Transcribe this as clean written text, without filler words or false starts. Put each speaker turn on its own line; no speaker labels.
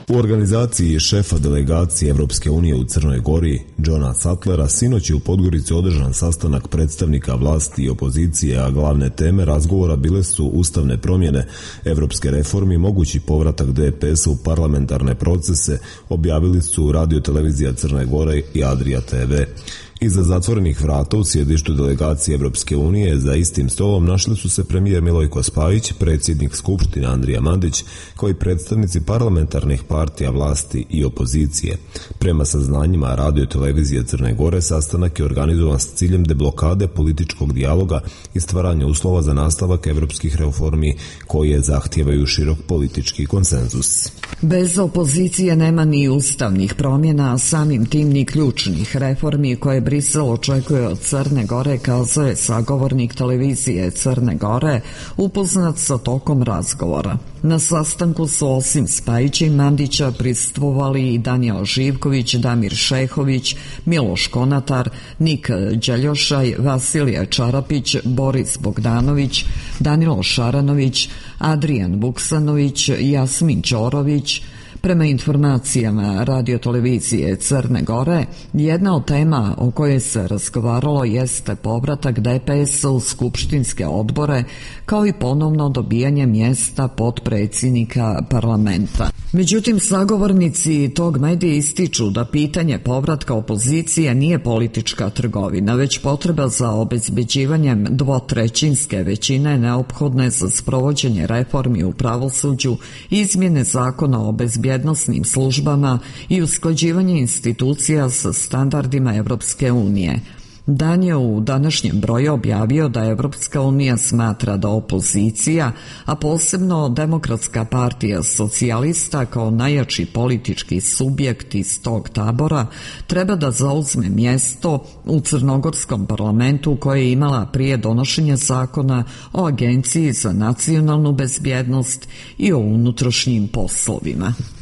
U organizaciji šefa delegacije Evropske unije u Crnoj Gori, Johna Sattlera, sinoć je u Podgorici održan sastanak predstavnika vlasti i opozicije, a glavne teme razgovora bile su ustavne promjene, evropske reformi, mogući povratak DPS-a u parlamentarne procese, objavili su Radio-televizija Crne Gore i Adria TV. Iza zatvorenih vrata u sjedištu delegacije Evropske unije za istim stolom našli su se premijer Milojko Spajić, predsjednik Skupštine Andrija Mandić, kao i predstavnici parlamentarnih partija vlasti i opozicije. Prema saznanjima Radio-televizije Crne Gore, sastanak je organizovan s ciljem deblokade političkog dijaloga i stvaranja uslova za nastavak evropskih reformi koje zahtijevaju širok politički konsenzus.
Bez opozicije nema ni ustavnih promjena, a samim tim ni ključnih reformi koje Brisel očekuje od Crne Gore, kazuje sagovornik televizije Crne Gore, upoznat sa tokom razgovora. Na sastanku su osim Spajića i Mandića prisustvovali i Danijel Živković, Damir Šehović, Miloš Konatar, Nik Đeljošaj, Vasilije Čarapić, Boris Bogdanović, Danilo Šaranović, Adrijan Vuksanović, Jasmin Ćorović. Prema informacijama Radio-televizije Crne Gore, jedna od tema o kojoj se razgovaralo jeste povratak DPS-a u skupštinske odbore, kao i ponovno dobijanje mjesta potpredsjednika parlamenta. Međutim, sagovornici tog medija ističu da pitanje povratka opozicije nije politička trgovina, već potreba za obezbeđivanjem dvotrećinske većine neophodne za sprovođenje reformi u pravosuđu, izmjene zakona o bezbjednosnim službama i usklađivanje institucija sa standardima Evropske unije. Dan je u današnjem broju objavio da Evropska unija smatra da opozicija, a posebno Demokratska partija socijalista kao najjači politički subjekt iz tog tabora, treba da zauzme mjesto u crnogorskom parlamentu koje je imala prije donošenja zakona o Agenciji za nacionalnu bezbjednost i o unutrašnjim poslovima.